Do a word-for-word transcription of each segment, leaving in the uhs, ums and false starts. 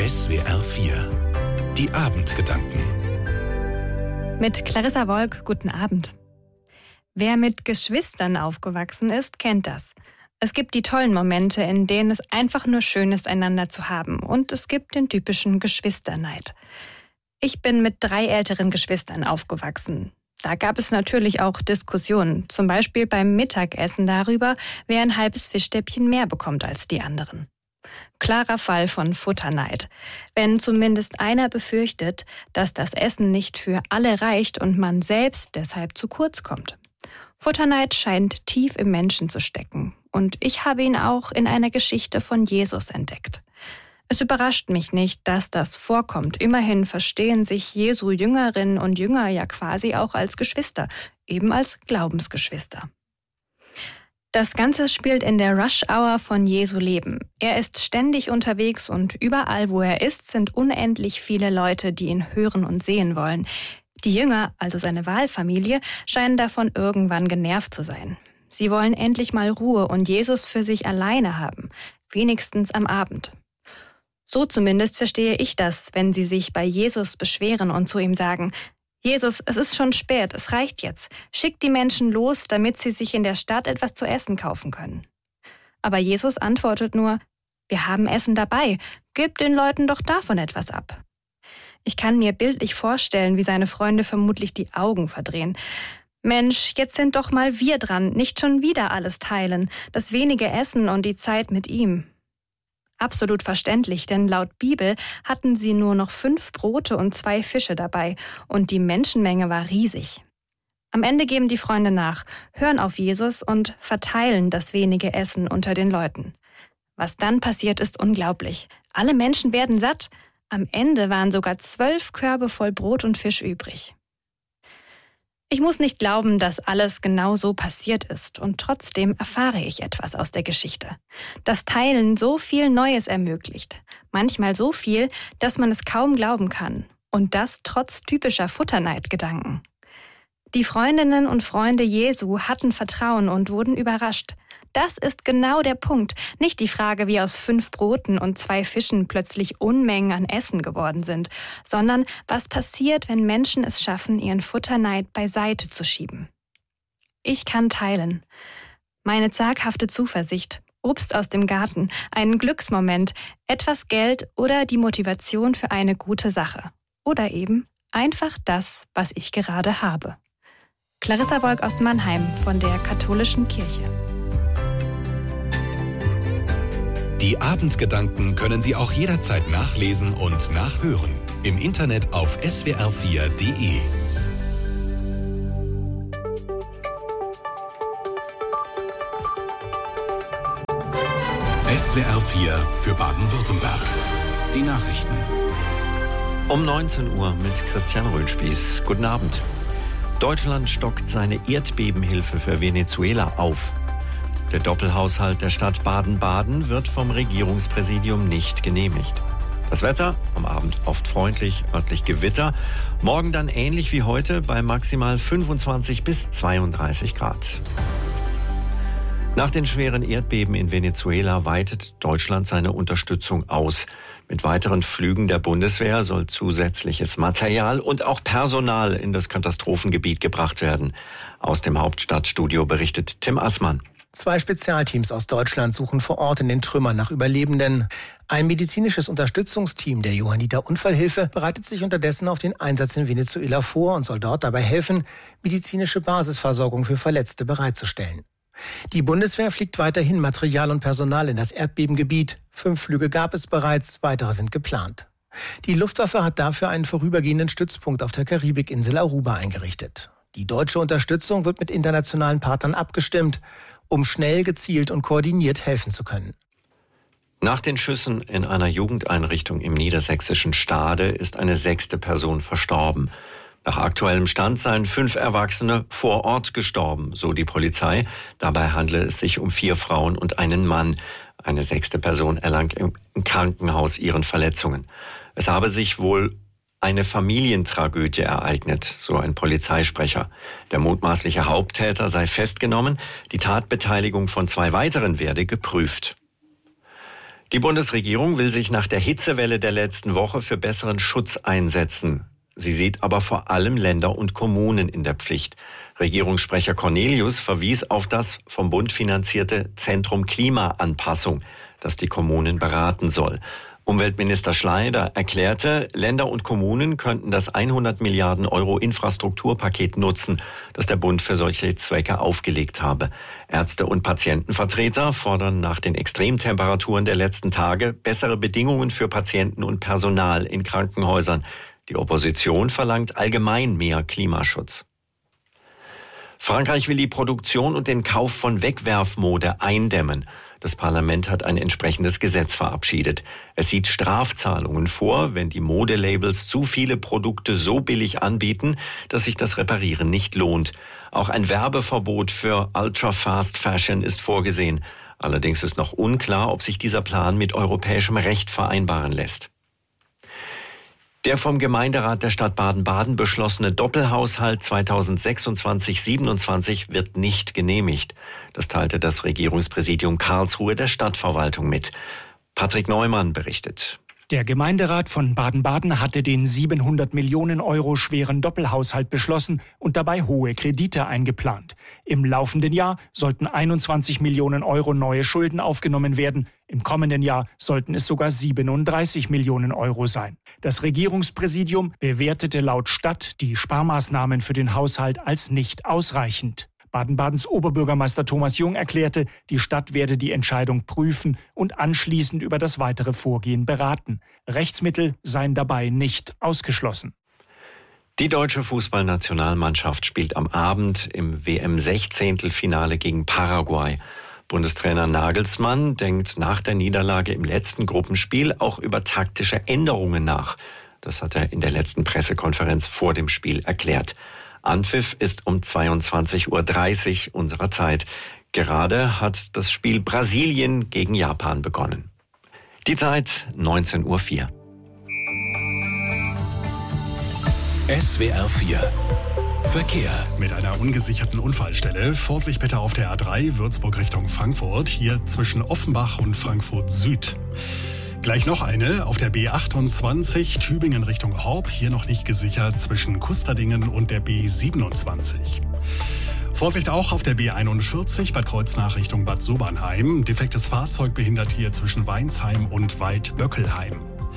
S W R vier. Die Abendgedanken. Mit Clarissa Wolk, guten Abend. Wer mit Geschwistern aufgewachsen ist, kennt das. Es gibt die tollen Momente, in denen es einfach nur schön ist, einander zu haben. Und es gibt den typischen Geschwisterneid. Ich bin mit drei älteren Geschwistern aufgewachsen. Da gab es natürlich auch Diskussionen, zum Beispiel beim Mittagessen darüber, wer ein halbes Fischstäbchen mehr bekommt als die anderen. Klarer Fall von Futterneid. Wenn zumindest einer befürchtet, dass das Essen nicht für alle reicht und man selbst deshalb zu kurz kommt. Futterneid scheint tief im Menschen zu stecken. Und ich habe ihn auch in einer Geschichte von Jesus entdeckt. Es überrascht mich nicht, dass das vorkommt. Immerhin verstehen sich Jesu Jüngerinnen und Jünger ja quasi auch als Geschwister, eben als Glaubensgeschwister. Das Ganze spielt in der Rush-Hour von Jesu Leben. Er ist ständig unterwegs und überall, wo er ist, sind unendlich viele Leute, die ihn hören und sehen wollen. Die Jünger, also seine Wahlfamilie, scheinen davon irgendwann genervt zu sein. Sie wollen endlich mal Ruhe und Jesus für sich alleine haben, wenigstens am Abend. So zumindest verstehe ich das, wenn sie sich bei Jesus beschweren und zu ihm sagen: Jesus, es ist schon spät, es reicht jetzt. Schick die Menschen los, damit sie sich in der Stadt etwas zu essen kaufen können. Aber Jesus antwortet nur: Wir haben Essen dabei, gib den Leuten doch davon etwas ab. Ich kann mir bildlich vorstellen, wie seine Freunde vermutlich die Augen verdrehen. Mensch, jetzt sind doch mal wir dran, nicht schon wieder alles teilen, das wenige Essen und die Zeit mit ihm. Absolut verständlich, denn laut Bibel hatten sie nur noch fünf Brote und zwei Fische dabei und die Menschenmenge war riesig. Am Ende geben die Freunde nach, hören auf Jesus und verteilen das wenige Essen unter den Leuten. Was dann passiert, ist unglaublich. Alle Menschen werden satt. Am Ende waren sogar zwölf Körbe voll Brot und Fisch übrig. Ich muss nicht glauben, dass alles genau so passiert ist und trotzdem erfahre ich etwas aus der Geschichte. Das Teilen so viel Neues ermöglicht. Manchmal so viel, dass man es kaum glauben kann. Und das trotz typischer Futterneidgedanken. Die Freundinnen und Freunde Jesu hatten Vertrauen und wurden überrascht. Das ist genau der Punkt. Nicht die Frage, wie aus fünf Broten und zwei Fischen plötzlich Unmengen an Essen geworden sind, sondern was passiert, wenn Menschen es schaffen, ihren Futterneid beiseite zu schieben. Ich kann teilen. Meine zaghafte Zuversicht, Obst aus dem Garten, einen Glücksmoment, etwas Geld oder die Motivation für eine gute Sache. Oder eben einfach das, was ich gerade habe. Clarissa Wolk aus Mannheim von der Katholischen Kirche. Die Abendgedanken können Sie auch jederzeit nachlesen und nachhören. Im Internet auf S W R vier Punkt de. S W R vier für Baden-Württemberg. Die Nachrichten. Um neunzehn Uhr mit Christian Röhnspieß. Guten Abend. Deutschland stockt seine Erdbebenhilfe für Venezuela auf. Der Doppelhaushalt der Stadt Baden-Baden wird vom Regierungspräsidium nicht genehmigt. Das Wetter, am Abend oft freundlich, örtlich Gewitter. Morgen dann ähnlich wie heute bei maximal fünfundzwanzig bis zweiunddreißig Grad. Nach den schweren Erdbeben in Venezuela weitet Deutschland seine Unterstützung aus. Mit weiteren Flügen der Bundeswehr soll zusätzliches Material und auch Personal in das Katastrophengebiet gebracht werden. Aus dem Hauptstadtstudio berichtet Tim Assmann. Zwei Spezialteams aus Deutschland suchen vor Ort in den Trümmern nach Überlebenden. Ein medizinisches Unterstützungsteam der Johanniter Unfallhilfe bereitet sich unterdessen auf den Einsatz in Venezuela vor und soll dort dabei helfen, medizinische Basisversorgung für Verletzte bereitzustellen. Die Bundeswehr fliegt weiterhin Material und Personal in das Erdbebengebiet. Fünf Flüge gab es bereits, weitere sind geplant. Die Luftwaffe hat dafür einen vorübergehenden Stützpunkt auf der Karibikinsel Aruba eingerichtet. Die deutsche Unterstützung wird mit internationalen Partnern abgestimmt, um schnell, gezielt und koordiniert helfen zu können. Nach den Schüssen in einer Jugendeinrichtung im niedersächsischen Stade ist eine sechste Person verstorben. Nach aktuellem Stand seien fünf Erwachsene vor Ort gestorben, so die Polizei. Dabei handle es sich um vier Frauen und einen Mann. Eine sechste Person erlang im Krankenhaus ihren Verletzungen. Es habe sich wohl eine Familientragödie ereignet, so ein Polizeisprecher. Der mutmaßliche Haupttäter sei festgenommen, die Tatbeteiligung von zwei weiteren werde geprüft. Die Bundesregierung will sich nach der Hitzewelle der letzten Woche für besseren Schutz einsetzen. Sie sieht aber vor allem Länder und Kommunen in der Pflicht. Regierungssprecher Cornelius verwies auf das vom Bund finanzierte Zentrum Klimaanpassung, das die Kommunen beraten soll. Umweltminister Schleider erklärte, Länder und Kommunen könnten das hundert Milliarden Euro Infrastrukturpaket nutzen, das der Bund für solche Zwecke aufgelegt habe. Ärzte und Patientenvertreter fordern nach den Extremtemperaturen der letzten Tage bessere Bedingungen für Patienten und Personal in Krankenhäusern. Die Opposition verlangt allgemein mehr Klimaschutz. Frankreich will die Produktion und den Kauf von Wegwerfmode eindämmen. Das Parlament hat ein entsprechendes Gesetz verabschiedet. Es sieht Strafzahlungen vor, wenn die Modelabels zu viele Produkte so billig anbieten, dass sich das Reparieren nicht lohnt. Auch ein Werbeverbot für Ultra-Fast Fashion ist vorgesehen. Allerdings ist noch unklar, ob sich dieser Plan mit europäischem Recht vereinbaren lässt. Der vom Gemeinderat der Stadt Baden-Baden beschlossene Doppelhaushalt zweitausendsechsundzwanzig siebenundzwanzig wird nicht genehmigt. Das teilte das Regierungspräsidium Karlsruhe der Stadtverwaltung mit. Patrick Neumann berichtet. Der Gemeinderat von Baden-Baden hatte den siebenhundert Millionen Euro schweren Doppelhaushalt beschlossen und dabei hohe Kredite eingeplant. Im laufenden Jahr sollten einundzwanzig Millionen Euro neue Schulden aufgenommen werden. Im kommenden Jahr sollten es sogar siebenunddreißig Millionen Euro sein. Das Regierungspräsidium bewertete laut Stadt die Sparmaßnahmen für den Haushalt als nicht ausreichend. Baden-Badens Oberbürgermeister Thomas Jung erklärte, die Stadt werde die Entscheidung prüfen und anschließend über das weitere Vorgehen beraten. Rechtsmittel seien dabei nicht ausgeschlossen. Die deutsche Fußballnationalmannschaft spielt am Abend im W M-Sechzehntelfinale gegen Paraguay. Bundestrainer Nagelsmann denkt nach der Niederlage im letzten Gruppenspiel auch über taktische Änderungen nach. Das hat er in der letzten Pressekonferenz vor dem Spiel erklärt. Anpfiff ist um zweiundzwanzig Uhr dreißig unserer Zeit. Gerade hat das Spiel Brasilien gegen Japan begonnen. Die Zeit neunzehn Uhr vier. S W R vier Verkehr. Mit einer ungesicherten Unfallstelle. Vorsicht bitte auf der A drei Würzburg Richtung Frankfurt. Hier zwischen Offenbach und Frankfurt Süd. Gleich noch eine auf der B achtundzwanzig Tübingen Richtung Horb. Hier noch nicht gesichert zwischen Kusterdingen und der B siebenundzwanzig. Vorsicht auch auf der B einundvierzig Bad Kreuznach Richtung Bad Sobernheim. Defektes Fahrzeug behindert hier zwischen Weinsheim und Waldböckelheim.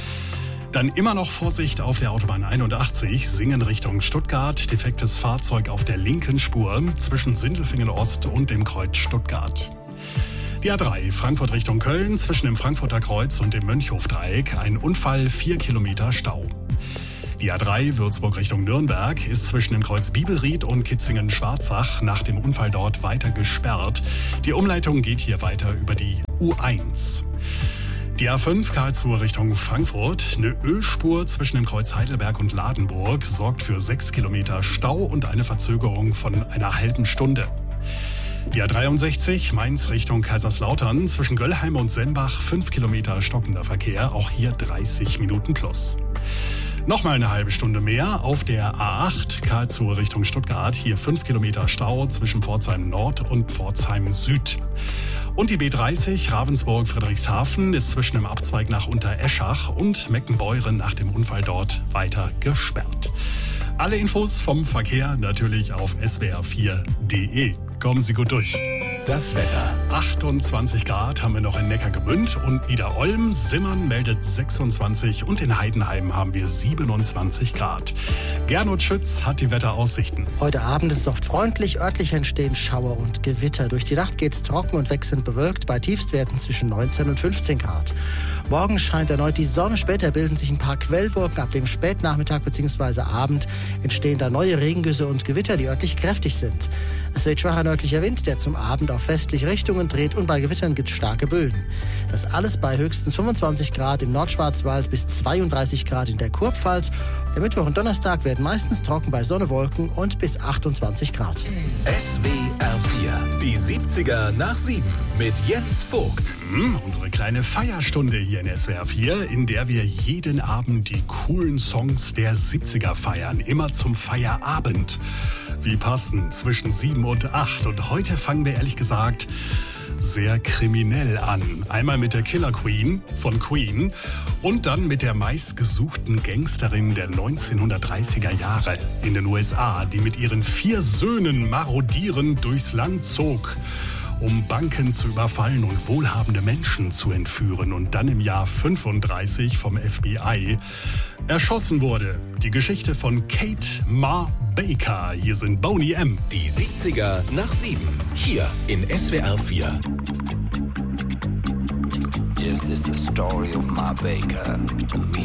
Dann immer noch Vorsicht auf der Autobahn einundachtzig, Singen Richtung Stuttgart. Defektes Fahrzeug auf der linken Spur zwischen Sindelfingen Ost und dem Kreuz Stuttgart. Die A drei Frankfurt Richtung Köln zwischen dem Frankfurter Kreuz und dem Mönchhofdreieck. Ein Unfall, vier Kilometer Stau. Die A drei Würzburg Richtung Nürnberg ist zwischen dem Kreuz Bibelried und Kitzingen-Schwarzach nach dem Unfall dort weiter gesperrt. Die Umleitung geht hier weiter über die U eins. Die A fünf Karlsruhe Richtung Frankfurt. Eine Ölspur zwischen dem Kreuz Heidelberg und Ladenburg sorgt für sechs Kilometer Stau und eine Verzögerung von einer halben Stunde. Die A dreiundsechzig Mainz Richtung Kaiserslautern zwischen Göllheim und Sembach fünf Kilometer stockender Verkehr, auch hier dreißig Minuten plus. Nochmal eine halbe Stunde mehr auf der A acht Karlsruhe Richtung Stuttgart, hier fünf Kilometer Stau zwischen Pforzheim Nord und Pforzheim Süd. Und die B dreißig Ravensburg Friedrichshafen ist zwischen dem Abzweig nach Untereschach und Meckenbeuren nach dem Unfall dort weiter gesperrt. Alle Infos vom Verkehr natürlich auf S W R vier punkt de. Kommen Sie gut durch. Das Wetter. achtundzwanzig Grad haben wir noch in Neckargemünd und Niederolm. Simmern meldet sechsundzwanzig und in Heidenheim haben wir siebenundzwanzig Grad. Gernot Schütz hat die Wetteraussichten. Heute Abend ist es oft freundlich, örtlich entstehen Schauer und Gewitter. Durch die Nacht geht es trocken und wechselnd bewölkt bei Tiefstwerten zwischen neunzehn und fünfzehn Grad. Morgen scheint erneut die Sonne, später bilden sich ein paar Quellwolken. Ab dem Spätnachmittag bzw. Abend entstehen da neue Regengüsse und Gewitter, die örtlich kräftig sind. Es weht schwacher nördlicher Wind, der zum Abend auf westliche Richtungen dreht und bei Gewittern gibt es starke Böen. Das alles bei höchstens fünfundzwanzig Grad im Nordschwarzwald bis zweiunddreißig Grad in der Kurpfalz. Der Mittwoch und Donnerstag werden meistens trocken bei Sonne, Wolken und bis achtundzwanzig Grad. S W R vier, die siebziger nach sieben mit Jens Vogt. Hm, unsere kleine Feierstunde hier in S W R vier, in der wir jeden Abend die coolen Songs der siebziger feiern. Immer zum Feierabend. Wie passend, zwischen sieben und acht. Und heute fangen wir ehrlich gesagt sehr kriminell an. Einmal mit der Killer Queen von Queen und dann mit der meistgesuchten Gangsterin der neunzehnhundertdreißiger Jahre in den U S A, die mit ihren vier Söhnen marodierend durchs Land zog, um Banken zu überfallen und wohlhabende Menschen zu entführen und dann im Jahr fünfunddreißig vom F B I erschossen wurde. Die Geschichte von Kate Ma Baker. Hier sind Boney M. Die siebziger nach sieben. Hier in S W R vier. This is the story of Ma Baker.